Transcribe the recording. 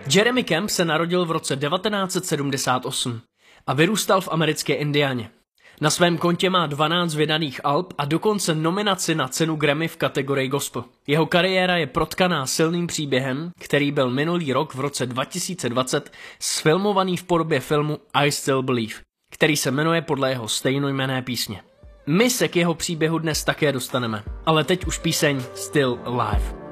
Jeremy Camp se narodil v roce 1978 a vyrůstal v americké Indianě. Na svém kontě má 12 vydaných alb a dokonce nominaci na cenu Grammy v kategorii gospel. Jeho kariéra je protkaná silným příběhem, který byl minulý rok v roce 2020 sfilmovaný v podobě filmu I Still Believe, který se jmenuje podle jeho stejnojmenné písně. My se k jeho příběhu dnes také dostaneme, ale teď už píseň Still Alive.